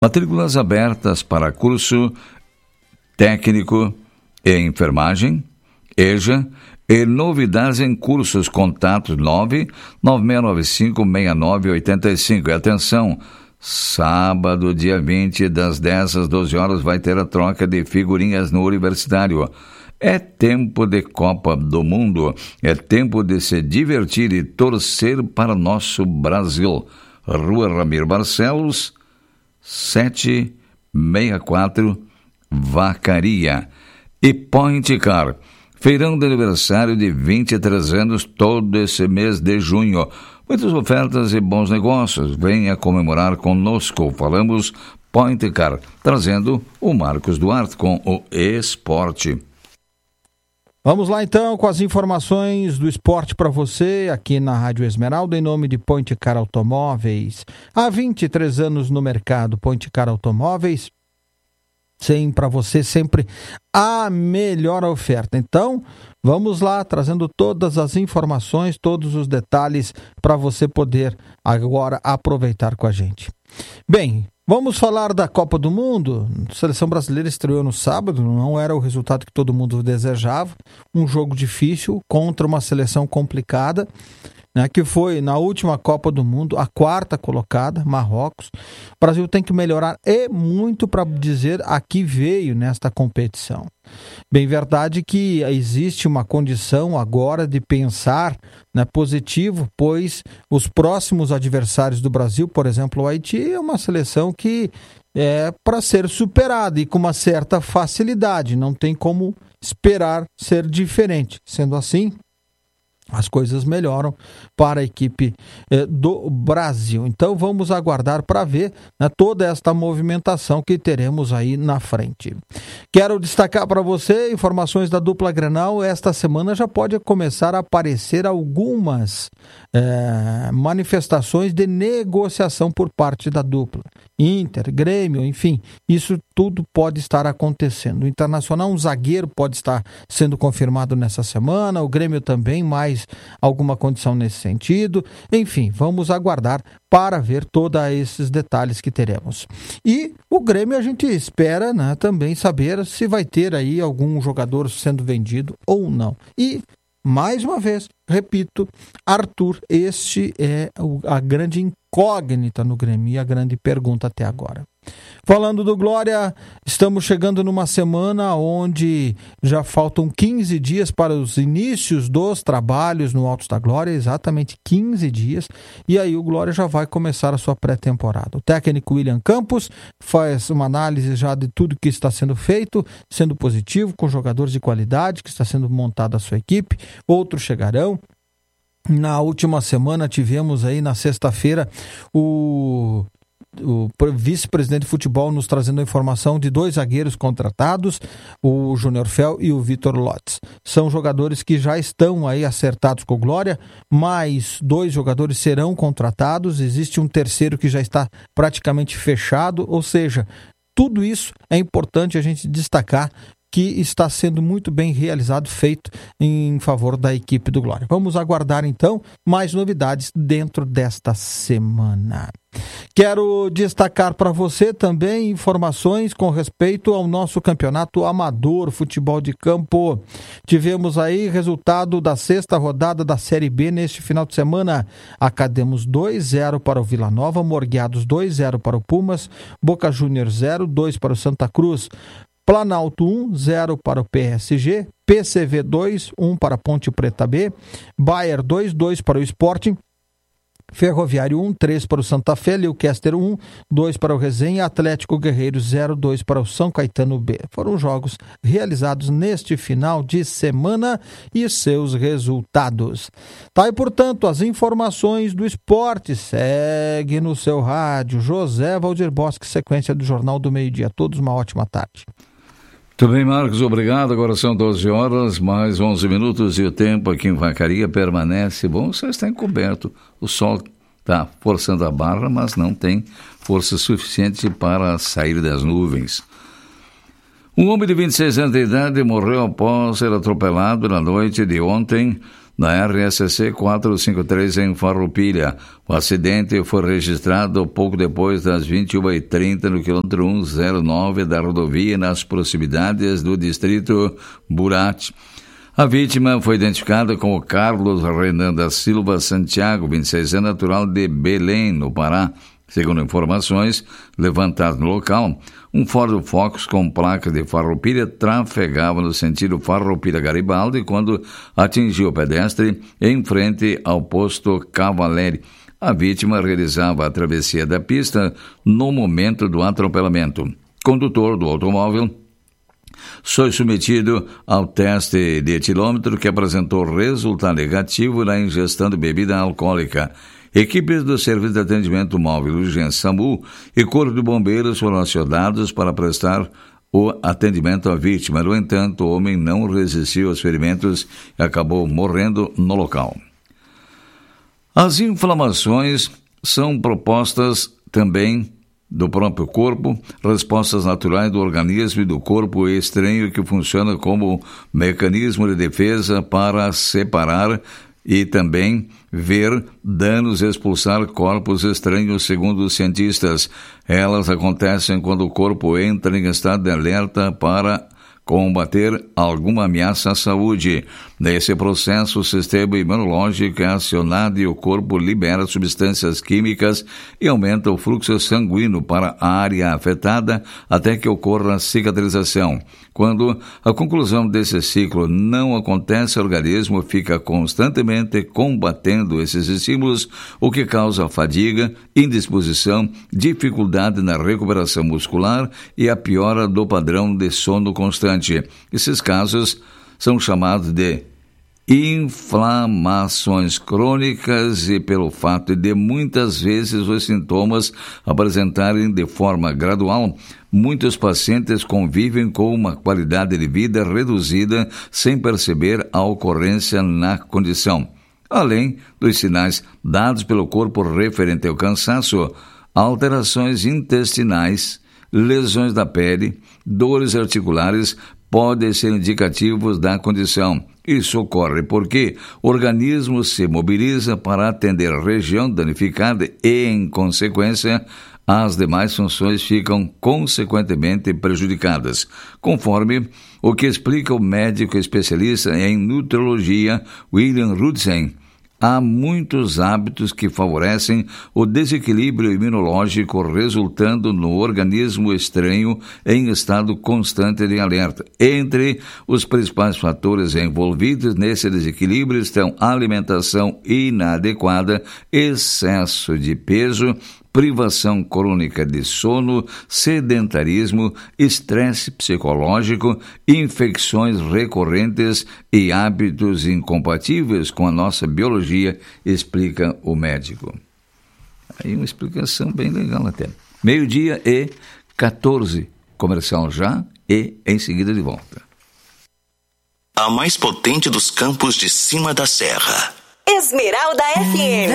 Matrículas abertas para curso técnico e enfermagem, EJA, e novidades em cursos. Contatos 996956985. E atenção, sábado, dia 20, das 10 às 12 horas, vai ter a troca de figurinhas no Universitário. É tempo de Copa do Mundo, é tempo de se divertir e torcer para nosso Brasil. Rua Ramiro Barcelos, 764, Vacaria. E Point Car, feirão de aniversário de 23 anos todo esse mês de junho. Muitas ofertas e bons negócios. Venha comemorar conosco. Falamos Point Car, trazendo o Marcos Duarte com o esporte. Vamos lá então com as informações do esporte para você aqui na Rádio Esmeralda, em nome de Point Car Automóveis. Há 23 anos no mercado, Point Car Automóveis, para você sempre a melhor oferta. Então, vamos lá, trazendo todas as informações, todos os detalhes para você poder agora aproveitar com a gente. Bem, vamos falar da Copa do Mundo. A seleção brasileira estreou no sábado, não era o resultado que todo mundo desejava. Um jogo difícil contra uma seleção complicada, né, que foi na última Copa do Mundo a 4ª colocada, Marrocos. O Brasil tem que melhorar e muito para dizer a que veio nesta competição. Bem, verdade que existe uma condição agora de pensar, né, positivo, pois os próximos adversários do Brasil, por exemplo, o Haiti, é uma seleção que é para ser superada e com uma certa facilidade, não tem como esperar ser diferente. Sendo assim, as coisas melhoram para a equipe do Brasil. Então vamos aguardar para ver, né, toda esta movimentação que teremos aí na frente. Quero destacar para você informações da dupla Grenal. Esta semana já pode começar a aparecer algumas manifestações de negociação por parte da dupla. Inter, Grêmio, enfim, isso tudo pode estar acontecendo. O Internacional, um zagueiro pode estar sendo confirmado nessa semana, o Grêmio também, mais alguma condição nesse sentido. Enfim, vamos aguardar para ver todos esses detalhes que teremos. E o Grêmio, a gente espera, né, também saber se vai ter aí algum jogador sendo vendido ou não. E, mais uma vez, repito, Arthur, este é a grande incógnita no Grêmio e a grande pergunta até agora. Falando do Glória, estamos chegando numa semana onde já faltam 15 dias para os inícios dos trabalhos no Altos da Glória, exatamente 15 dias, e aí o Glória já vai começar a sua pré-temporada. O técnico William Campos faz uma análise já de tudo que está sendo feito, sendo positivo, com jogadores de qualidade, que está sendo montada a sua equipe, outros chegarão. Na última semana tivemos aí na sexta-feira o vice-presidente de futebol nos trazendo a informação de 2 zagueiros contratados, o Júnior Fel e o Vitor Lotz. São jogadores que já estão aí acertados com o Glória, mais 2 jogadores serão contratados, existe um terceiro que já está praticamente fechado, ou seja, tudo isso é importante a gente destacar que está sendo muito bem realizado, feito em favor da equipe do Glória. Vamos aguardar, então, mais novidades dentro desta semana. Quero destacar para você também informações com respeito ao nosso campeonato amador, futebol de campo. Tivemos aí resultado da 6ª rodada da Série B neste final de semana. Academos 2-0 para o Vila Nova, Morgueados 2-0 para o Pumas, Boca Juniors 0-2 para o Santa Cruz, Planalto 1-0 para o PSG, PCV 2-1 para a Ponte Preta B, Bayer 2-2 para o Sporting, Ferroviário 1-3 para o Santa Fé, Leucaster 1-2 para o Resenha, Atlético Guerreiro 0-2 para o São Caetano B. Foram jogos realizados neste final de semana e seus resultados. Tá aí, portanto, as informações do esporte. Segue no seu rádio José Valdir Bosque, sequência do Jornal do Meio-Dia. Todos uma ótima tarde. Muito bem, Marcos, obrigado. Agora são 12 horas, mais 11 minutos e o tempo aqui em Vacaria permanece bom. Você está encoberto. O sol está forçando a barra, mas não tem força suficiente para sair das nuvens. Um homem de 26 anos de idade morreu após ser atropelado na noite de ontem na RSC 453 em Farroupilha. O acidente foi registrado pouco depois das 21h30 no quilômetro 109 da rodovia, nas proximidades do distrito Burati. A vítima foi identificada como Carlos Renan da Silva Santiago, 26 anos, natural de Belém, no Pará. Segundo informações levantadas no local, um Ford Focus com placa de Farroupilha trafegava no sentido Farroupilha-Garibaldi quando atingiu o pedestre em frente ao posto Cavaleri. A vítima realizava a travessia da pista no momento do atropelamento. O condutor do automóvel foi submetido ao teste de etilômetro, que apresentou resultado negativo na ingestão de bebida alcoólica. Equipes do Serviço de Atendimento Móvel Urgência SAMU e Corpo de Bombeiros foram acionados para prestar o atendimento à vítima. No entanto, o homem não resistiu aos ferimentos e acabou morrendo no local. As inflamações são propostas também do próprio corpo, respostas naturais do organismo e do corpo estranho que funciona como mecanismo de defesa para separar e também ver danos e expulsar corpos estranhos, segundo os cientistas. Elas acontecem quando o corpo entra em estado de alerta para combater alguma ameaça à saúde. Nesse processo, o sistema imunológico é acionado e o corpo libera substâncias químicas e aumenta o fluxo sanguíneo para a área afetada até que ocorra a cicatrização. Quando a conclusão desse ciclo não acontece, o organismo fica constantemente combatendo esses estímulos, o que causa fadiga, indisposição, dificuldade na recuperação muscular e a piora do padrão de sono constante. Esses casos são chamados de inflamações crônicas e pelo fato de muitas vezes os sintomas apresentarem de forma gradual, muitos pacientes convivem com uma qualidade de vida reduzida sem perceber a ocorrência na condição. Além dos sinais dados pelo corpo referente ao cansaço, alterações intestinais, lesões da pele, dores articulares podem ser indicativos da condição. Isso ocorre porque o organismo se mobiliza para atender a região danificada e, em consequência, as demais funções ficam consequentemente prejudicadas, conforme o que explica o médico especialista em nutrologia William Rudsen. Há muitos hábitos que favorecem o desequilíbrio imunológico, resultando no organismo estranho em estado constante de alerta. Entre os principais fatores envolvidos nesse desequilíbrio estão alimentação inadequada, excesso de peso, privação crônica de sono, sedentarismo, estresse psicológico, infecções recorrentes e hábitos incompatíveis com a nossa biologia, explica o médico. Aí uma explicação bem legal até. 12:14, comercial já e em seguida de volta. A mais potente dos campos de cima da serra. Esmeralda FM.